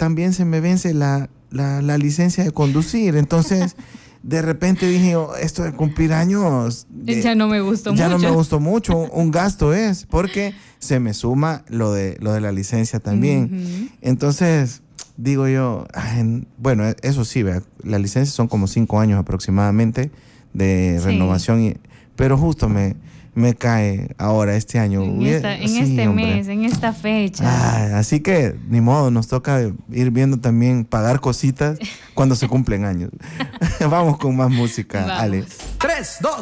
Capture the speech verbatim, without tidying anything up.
también se me vence la, la, la licencia de conducir. Entonces, de repente dije, oh, esto de cumplir años... Eh, ya no me gustó ya mucho. Ya no me gustó mucho. Un gasto es, porque se me suma lo de, lo de la licencia también. Uh-huh. Entonces, digo yo, ay, bueno, eso sí, ¿verdad? La licencia son como cinco años aproximadamente de sí. renovación, y, pero justo me... me cae ahora este año. En, esta, en sí, este hombre. mes, en esta fecha. Ay, así que ni modo, nos toca ir viendo también pagar cositas cuando se cumplen años. Vamos con más música, Vamos. Ale. tres, dos,